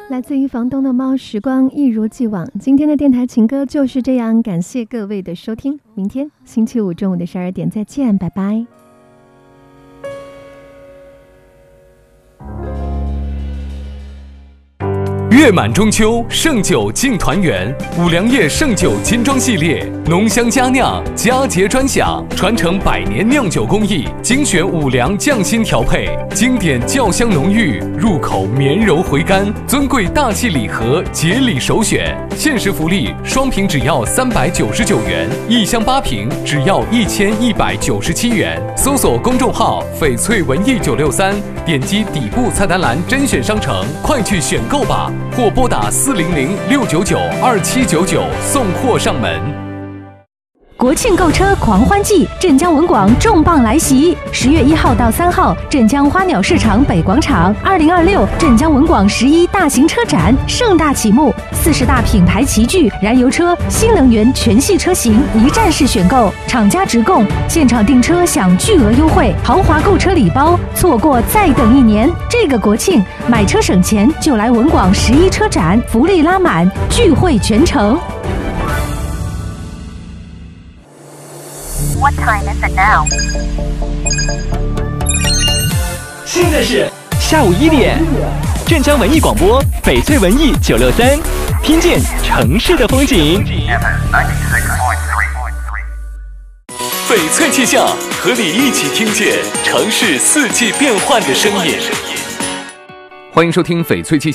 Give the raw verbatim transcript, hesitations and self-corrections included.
来自于房东的猫，时光一如既往。今天的电台情歌就是这样，感谢各位的收听，明天星期五中午的十二点再见，拜拜。 月满中秋，盛酒敬团圆。五粮液盛酒金装系列，浓香佳酿，佳节专享，传承百年酿酒工艺，精选五粮匠心调配，经典窖香浓郁，入口绵柔回甘。尊贵大气礼盒，节礼首选。限时福利，双瓶只要三百九十九元，一箱八瓶只要一千一百九十七元。搜索公众号“翡翠文艺九六三”，点击底部菜单栏甄选商城，快去选购吧！或拨打四零零六九九二七九九送货上门。 国庆购车狂欢季，镇江文广重磅来袭！十月一号到三号，镇江花鸟市场北广场，二零二六镇江文广十一大型车展盛大启幕，四十大品牌齐聚，燃油车、新能源全系车型一站式选购，厂家直供，现场订车享巨额优惠，豪华购车礼包，错过再等一年。这个国庆买车省钱，就来文广十一车展，福利拉满，聚会全城。 What time is it now? 现在是下午一点，镇江文艺广播，翡翠文艺九六三，听见城市的风景。 翡翠气象，和你一起听见城市四季变换的声音。欢迎收听翡翠气象。